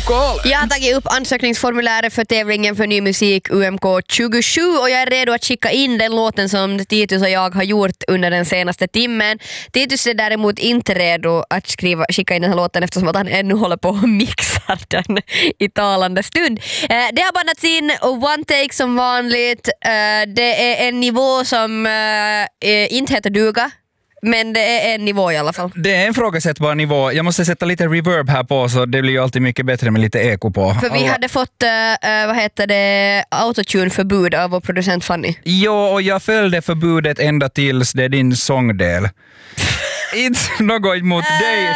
lokal. Jag har tagit upp ansökningsformuläret för tävlingen för ny musik UMK 27 och jag är redo att skicka in den låten som Titus och jag har gjort under den senaste timmen. Titus är däremot inte redo att skicka in den här låten eftersom att han ännu håller på att mixa den i talande stund. Det har bandats in one take som vanligt. Det är en nivå som inte heter duga. Men det är en nivå i alla fall. Det är en frågasättbar nivå. Jag måste sätta lite reverb här på så det blir ju alltid mycket bättre med lite eko på. För vi hade fått autotune-förbud av vår producent Fanny. Jo, och jag följde förbudet ända tills det är din sångdel. Inte något emot dig.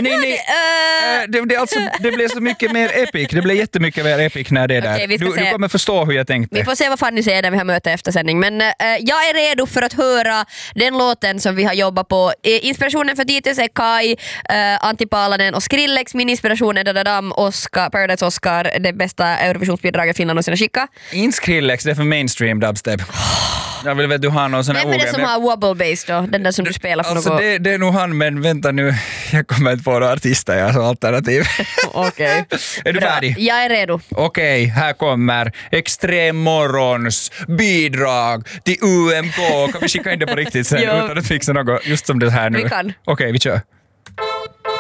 Det blev så mycket mer epic. Det blev jättemycket mer epic när det är där. Okay, du kommer förstå hur jag tänkte. Vi får se vad Fanny säger när vi har möte efter sändning. Men jag är redo för att höra den låten som vi har jobbat på. Inspirationen för Titus är Kai, Antti Paalanen och Skrillex. Min inspiration är Dadadam, Paradise Oscar, det bästa Eurovisionsbidraget Finland och sina skicka. In Skrillex, det är för mainstream dubstep. Jag vill vet du har någon sån här. Vem är det som har wobble bass då? Den där som du spelar för alltså något? Det är nog han, men vänta nu. Jag kommer inte på några artister jag som alternativ. Okej. Är du färdig? Jag är redo. Okej, här kommer Extrem Morgons bidrag till UMK. Kan vi skicka in det på riktigt sen utan att fixa något just som det här nu? Vi kan. Okej, vi kör.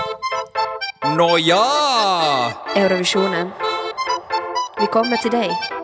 Nåja! Eurovisionen. Vi kommer till dig.